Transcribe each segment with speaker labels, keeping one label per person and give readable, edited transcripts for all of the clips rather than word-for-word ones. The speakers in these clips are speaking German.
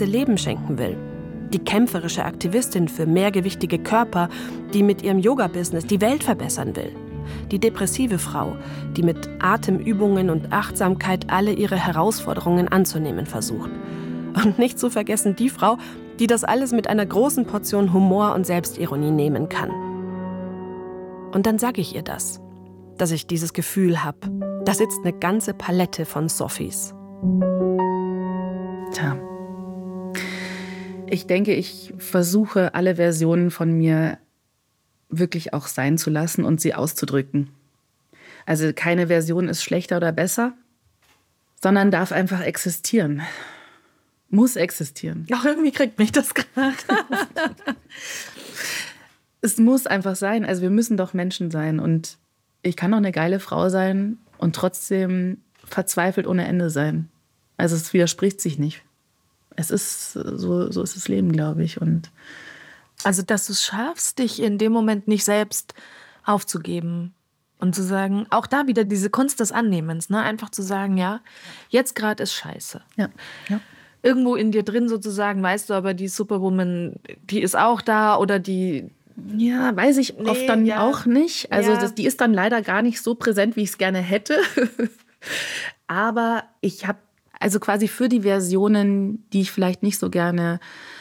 Speaker 1: beste Leben schenken will. Die kämpferische Aktivistin für mehrgewichtige Körper, die mit ihrem Yoga-Business die Welt verbessern will. Die depressive Frau, die mit Atemübungen und Achtsamkeit alle ihre Herausforderungen anzunehmen versucht. Und nicht zu vergessen die Frau, die das alles mit einer großen Portion Humor und Selbstironie nehmen kann. Und dann sage ich ihr das, dass ich dieses Gefühl habe. Da sitzt eine ganze Palette von Sophies.
Speaker 2: Tja. Ich denke, ich versuche, alle Versionen von mir wirklich auch sein zu lassen und sie auszudrücken. Also keine Version ist schlechter oder besser, sondern darf einfach existieren. Muss existieren.
Speaker 1: Ach, irgendwie kriegt mich das gerade.
Speaker 2: Es muss einfach sein. Also wir müssen doch Menschen sein. Und ich kann doch eine geile Frau sein und trotzdem verzweifelt ohne Ende sein. Also es widerspricht sich nicht. Es ist so ist das Leben, glaube ich. Und
Speaker 3: also, dass du es schaffst, dich in dem Moment nicht selbst aufzugeben und zu sagen, auch da wieder diese Kunst des Annehmens, ne? Einfach zu sagen, ja, jetzt gerade ist scheiße.
Speaker 2: Ja.
Speaker 3: Irgendwo in dir drin sozusagen, weißt du, aber die Superwoman, die ist auch da oder die...
Speaker 2: Ja, weiß ich oft dann auch nicht. Also die ist dann leider gar nicht so präsent, wie ich es gerne hätte. Aber ich habe also quasi für die Versionen, die ich vielleicht nicht so gerne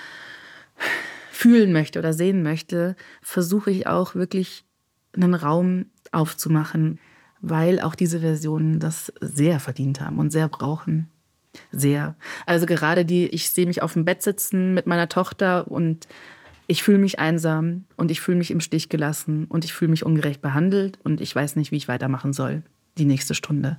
Speaker 2: fühlen möchte oder sehen möchte, versuche ich auch wirklich einen Raum aufzumachen, weil auch diese Versionen das sehr verdient haben und sehr brauchen. Sehr. Also gerade ich sehe mich auf dem Bett sitzen mit meiner Tochter und ich fühle mich einsam und ich fühle mich im Stich gelassen und ich fühle mich ungerecht behandelt und ich weiß nicht, wie ich weitermachen soll, die nächste Stunde.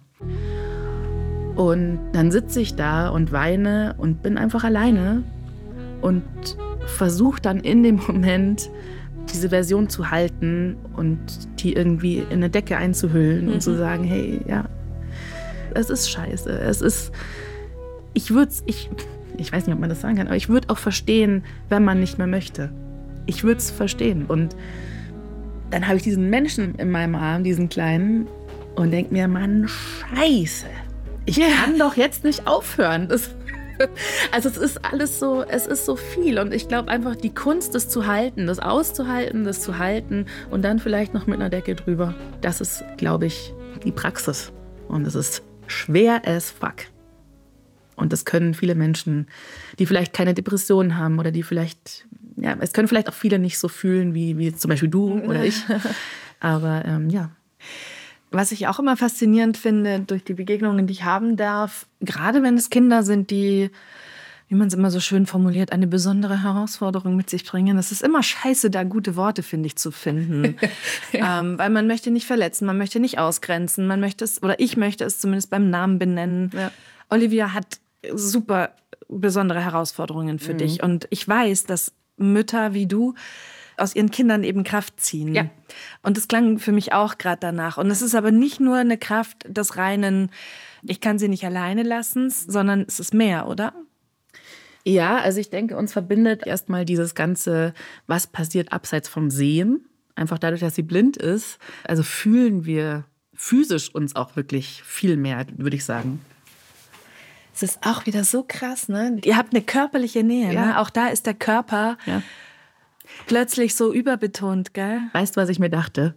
Speaker 2: Und dann sitze ich da und weine und bin einfach alleine und versuche dann in dem Moment diese Version zu halten und die irgendwie in eine Decke einzuhüllen und zu sagen, hey, ja, es ist scheiße. Es ist, ich weiß nicht, ob man das sagen kann, aber ich würde auch verstehen, wenn man nicht mehr möchte. Ich würde es verstehen. Und dann habe ich diesen Menschen in meinem Arm, diesen Kleinen, und denke mir, Mann, scheiße. Ich kann doch jetzt nicht aufhören. Also es ist alles so, es ist so viel. Und ich glaube einfach, die Kunst, das zu halten, das auszuhalten, das zu halten und dann vielleicht noch mit einer Decke drüber, das ist, glaube ich, die Praxis. Und es ist schwer as fuck. Und das können viele Menschen, die vielleicht keine Depressionen haben oder die vielleicht, ja, es können vielleicht auch viele nicht so fühlen, wie zum Beispiel du oder ich. Aber ja.
Speaker 3: Was ich auch immer faszinierend finde, durch die Begegnungen, die ich haben darf, gerade wenn es Kinder sind, die, wie man es immer so schön formuliert, eine besondere Herausforderung mit sich bringen. Es ist immer scheiße, da gute Worte, finde ich, zu finden. Weil man möchte nicht verletzen, man möchte nicht ausgrenzen, man möchte es, oder ich möchte es zumindest beim Namen benennen. Ja. Olivia hat super besondere Herausforderungen für dich. Und ich weiß, dass Mütter wie du aus ihren Kindern eben Kraft ziehen.
Speaker 2: Ja.
Speaker 3: Und das klang für mich auch gerade danach. Und es ist aber nicht nur eine Kraft des reinen, ich kann sie nicht alleine lassen, sondern es ist mehr, oder?
Speaker 2: Ja, also ich denke, uns verbindet erstmal dieses Ganze, was passiert abseits vom Sehen. Einfach dadurch, dass sie blind ist. Also fühlen wir physisch uns auch wirklich viel mehr, würde ich sagen.
Speaker 3: Es ist auch wieder so krass, ne? Ihr habt eine körperliche Nähe,
Speaker 2: ja.
Speaker 3: Ne? Auch da ist der Körper plötzlich so überbetont, gell?
Speaker 2: Weißt du, was ich mir dachte?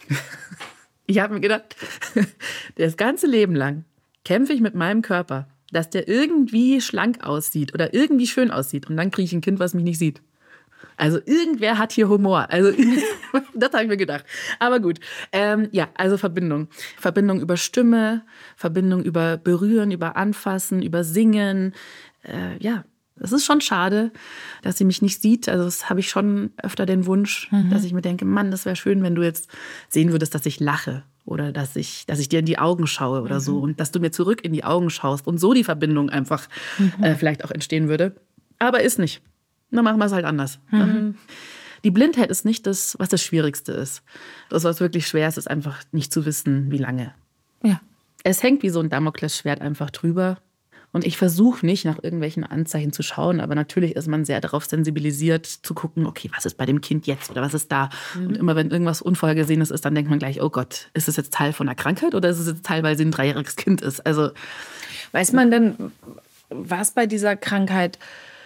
Speaker 2: Ich habe mir gedacht, das ganze Leben lang kämpfe ich mit meinem Körper, dass der irgendwie schlank aussieht oder irgendwie schön aussieht. Und dann kriege ich ein Kind, was mich nicht sieht. Also irgendwer hat hier Humor. Also das habe ich mir gedacht. Aber gut. Ja, also Verbindung. Verbindung über Stimme, Verbindung über Berühren, über Anfassen, über Singen. Ja, es ist schon schade, dass sie mich nicht sieht. Also das habe ich schon öfter den Wunsch, dass ich mir denke, Mann, das wäre schön, wenn du jetzt sehen würdest, dass ich lache oder dass ich dir in die Augen schaue oder so und dass du mir zurück in die Augen schaust und so die Verbindung einfach vielleicht auch entstehen würde. Aber ist nicht. Dann machen wir es halt anders. Die Blindheit ist nicht das, was das Schwierigste ist. Das, was wirklich schwer ist, ist einfach nicht zu wissen, wie lange.
Speaker 3: Ja.
Speaker 2: Es hängt wie so ein Damoklesschwert einfach drüber. Und ich versuche nicht, nach irgendwelchen Anzeichen zu schauen, aber natürlich ist man sehr darauf sensibilisiert, zu gucken, okay, was ist bei dem Kind jetzt oder was ist da? Und immer wenn irgendwas Unvorhergesehenes ist, dann denkt man gleich, oh Gott, ist es jetzt Teil von einer Krankheit oder ist es jetzt Teil, weil sie ein 3-jähriges Kind ist? Also
Speaker 3: weiß man denn, was bei dieser Krankheit